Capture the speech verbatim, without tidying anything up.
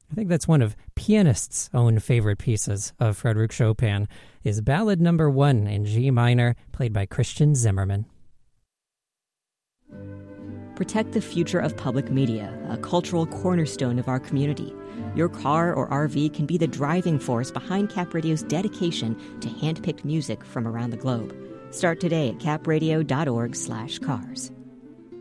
I think that's one of pianists' own favorite pieces of Frédéric Chopin, is Ballad Number One in G minor, played by Christian Zimmerman. Protect the future of public media, a cultural cornerstone of our community. Your car or R V can be the driving force behind Cap Radio's dedication to hand-picked music from around the globe. Start today at capradio dot org slash cars.